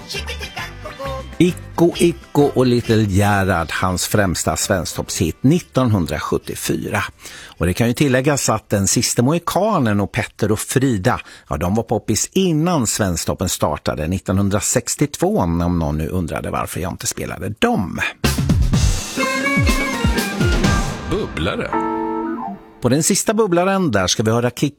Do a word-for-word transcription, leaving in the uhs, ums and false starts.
Icko Icko och Little Gerhard, hans främsta svensktoppshit nittonhundrasjuttiofyra. Och det kan ju tilläggas att den sista mohikanen och Petter och Frida, ja, de var poppis innan Svensktoppen startade nittonhundrasextiotvå, om någon nu undrade varför jag inte spelade dem. Bubblare. På den sista bubblaren där ska vi höra Kick